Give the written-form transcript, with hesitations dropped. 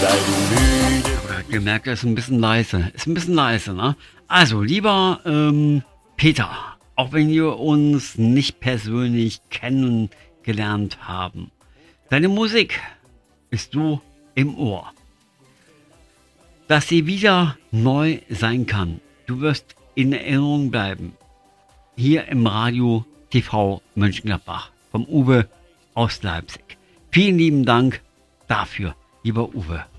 Aber gemerkt, er ist ein bisschen leise. Ist ein bisschen leise, ne? Also, lieber Peter, auch wenn wir uns nicht persönlich kennengelernt haben, deine Musik ist du im Ohr. Dass sie wieder neu sein kann. Du wirst in Erinnerung bleiben. Hier im Radio TV Mönchengladbach vom Uwe aus Leipzig. Vielen lieben Dank dafür, lieber Uwe.